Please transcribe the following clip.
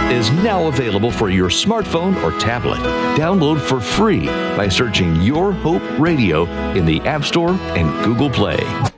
is now available for your smartphone or tablet. Download for free by searching Your Hope Radio in the App Store and Google Play.